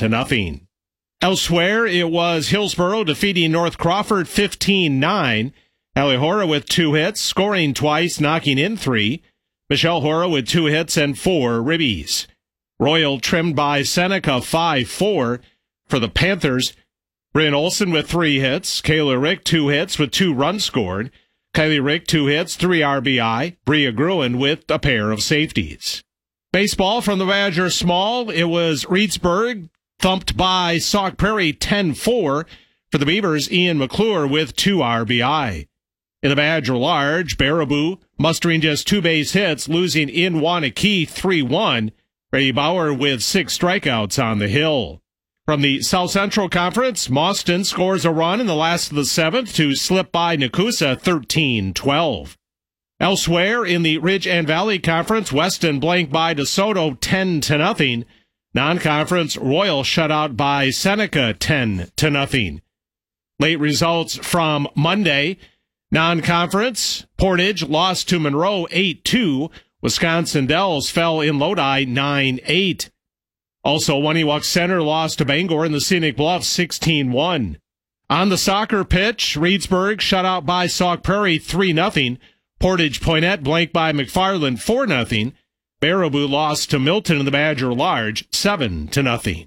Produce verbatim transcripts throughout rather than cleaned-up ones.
to nothing. Elsewhere, it was Hillsborough defeating North Crawford fifteen nine. Allie Hora with two hits, scoring twice, knocking in three. Michelle Hora with two hits and four ribbies. Royal trimmed by Seneca five four for the Panthers. Bryn Olsen with three hits. Kayla Rick, two hits with two runs scored. Kylie Rick, two hits, three R B I. Bria Gruen with a pair of safeties. Baseball from the Badger Small. It was Reedsburg thumped by Sauk Prairie ten four. For the Beavers, Ian McClure with two R B I. In the Badger Large, Baraboo mustering just two base hits, losing in Wanakee three one. Ray Bauer with six strikeouts on the hill. From the South Central Conference, Mauston scores a run in the last of the seventh to slip by Nakusa thirteen twelve. Elsewhere in the Ridge and Valley Conference, Weston blanked by DeSoto ten to nothing. Non-conference, Royal shut out by Seneca ten to nothing. Late results from Monday. Non-conference, Portage lost to Monroe eight two. Wisconsin Dells fell in Lodi nine eight. Also, Waniwak Center lost to Bangor in the Scenic Bluffs sixteen one. On the soccer pitch, Reedsburg shut out by Sauk Prairie three nothing. Portage Poinet blanked by McFarland four nothing. Baraboo lost to Milton in the Badger Large seven to nothing.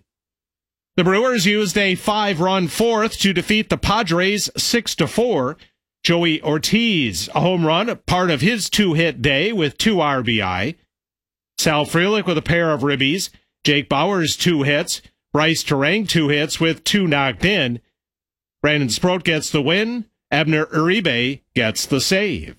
The Brewers used a five-run fourth to defeat the Padres six to four. Joey Ortiz, a home run, part of his two-hit day with two R B I. Sal Frelick with a pair of ribbies. Jake Bowers, two hits. Bryce Terang, two hits with two knocked in. Brandon Sproat gets the win. Abner Uribe gets the save.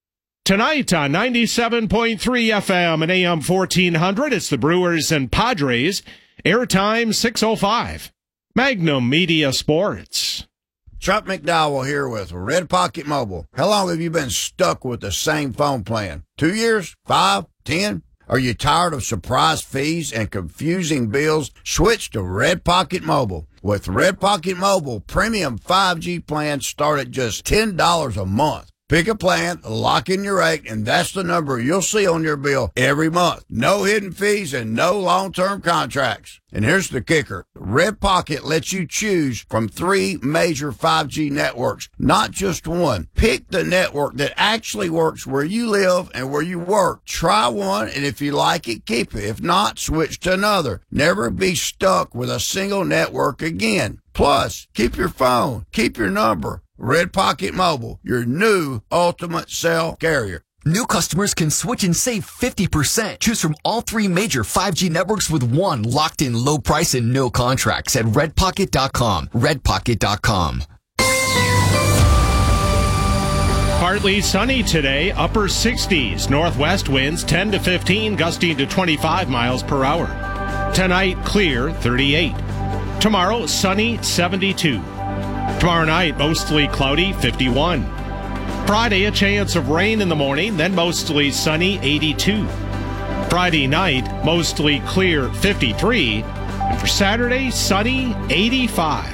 Tonight on ninety-seven point three F M and A M fourteen hundred, it's the Brewers and Padres. Airtime six oh five. Magnum Media Sports. Chuck McDowell here with Red Pocket Mobile. How long have you been stuck with the same phone plan? Two years? Five? Ten? Are you tired of surprise fees and confusing bills? Switch to Red Pocket Mobile. With Red Pocket Mobile, premium five G plans start at just ten dollars a month. Pick a plan, lock in your rate, and that's the number you'll see on your bill every month. No hidden fees and no long-term contracts. And here's the kicker. Red Pocket lets you choose from three major five G networks, not just one. Pick the network that actually works where you live and where you work. Try one, and if you like it, keep it. If not, switch to another. Never be stuck with a single network again. Plus, keep your phone, keep your number. Red Pocket Mobile, your new ultimate cell carrier. New customers can switch and save fifty percent. Choose from all three major five G networks with one locked-in low price and no contracts at red pocket dot com. red pocket dot com. Partly sunny today, upper sixties. Northwest winds ten to fifteen, gusting to twenty-five miles per hour. Tonight, clear, thirty-eight. Tomorrow, sunny, seventy-two. Tomorrow night, mostly cloudy, fifty-one. Friday, a chance of rain in the morning, then mostly sunny, eighty-two. Friday night, mostly clear, fifty-three. And for Saturday, sunny, eighty-five.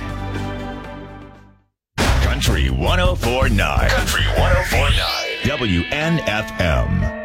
Country one oh four point nine. Country one oh four point nine. W N F M.